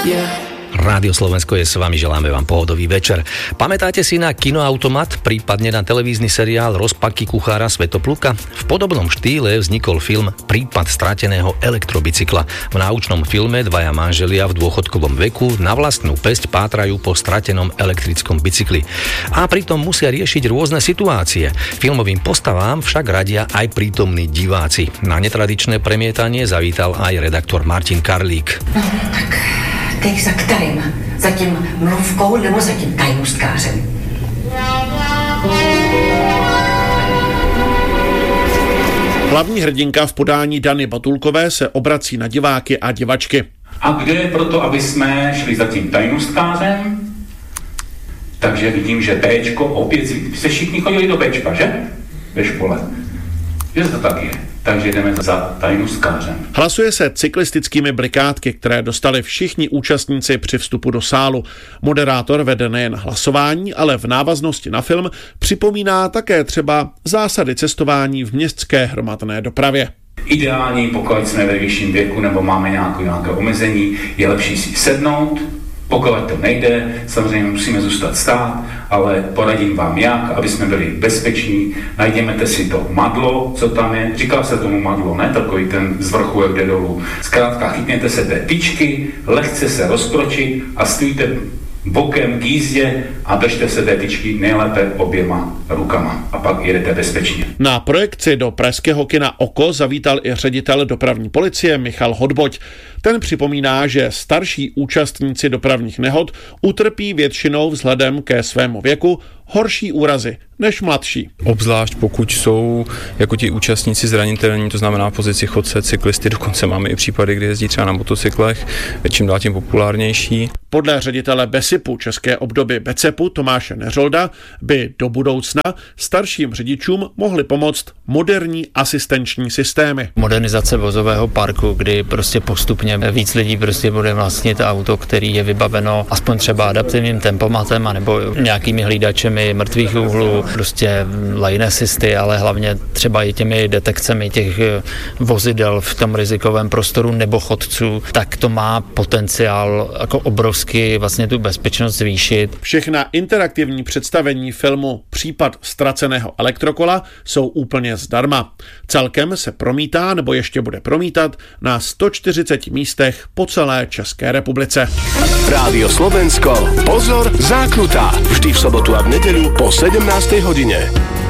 Rádio Slovensko je s vami, želáme vám pohodový večer. Pamätáte si na Kinoautomat, prípadne na televízny seriál Rozpaky kuchára Svätopluka? V podobnom štýle vznikol film Prípad strateného elektrobicykla. V náučnom filme dvaja manželia v dôchodkovom veku na vlastnú päsť pátrajú po stratenom elektrickom bicykli. A pritom musia riešiť rôzne situácie. Filmovým postavám však radia aj prítomní diváci. Na netradičné premietanie zavítal aj redaktor Martin Karlík. Teď za kterým? Za tím mluvkou nebo za tím tajnůstkářem? Hlavní hrdinka v podání Dany Batulkové se obrací na diváky a divačky. A kde je proto, aby jsme šli za tím tajnůstkářem? Takže vidím, že Bčko opět se všichni chodili do Bčka, že? Ve škole. Že to tak je. Takže jdeme za tajnůstkářem. Hlasuje se cyklistickými blikátky, které dostali všichni účastníci při vstupu do sálu. Moderátor vede nejen hlasování, ale v návaznosti na film připomíná také třeba zásady cestování v městské hromadné dopravě. Ideální, pokud jsme ve vyšším věku nebo máme nějaké omezení, je lepší si sednout. Pokud to nejde, samozřejmě musíme zůstat stát, ale poradím vám jak, aby jsme byli bezpeční. Najděte si to madlo, co tam je. Říká se tomu madlo, ne takový ten z vrchu, jak jde dolů. Zkrátka chytněte se té tyčky, lehce se rozkročit a stůjte bokem k jízdě a držte se té tyčky nejlépe oběma rukama a pak jedete bezpečně. Na projekci do pražského kina Oko zavítal i ředitel dopravní policie Michal Hodboť. Ten připomíná, že starší účastníci dopravních nehod utrpí většinou vzhledem ke svému věku horší úrazy než mladší. Obzvlášť pokud jsou jako ti účastníci zranitelní, to znamená v pozici chodce, cyklisty, dokonce máme i případy, kdy jezdí třeba na motocyklech, čím dál tím populárnější. Podle ředitele BESIPu české obdoby BECEPu Tomáše Neřolda by do budoucna starším řidičům mohly pomoct moderní asistenční systémy. Modernizace vozového parku, kdy prostě postupně víc lidí prostě bude vlastnit auto, který je vybaveno aspoň třeba adaptivním tempomatem anebo nějakými hlídačemi mrtvých úhlů, prostě lane assisty, ale hlavně třeba i těmi detekcemi těch vozidel v tom rizikovém prostoru nebo chodců, tak to má potenciál jako obrovsky vlastně tu bezpečnost zvýšit. Všechna interaktivní představení filmu Případ ztraceného elektrokola jsou úplně zdarma. Celkem se promítá nebo ještě bude promítat na 140 místech po celé České republice. Rádio Slovensko. Pozor, zákruta. Vždy v sobotu a v nedeľu po 17. hodine.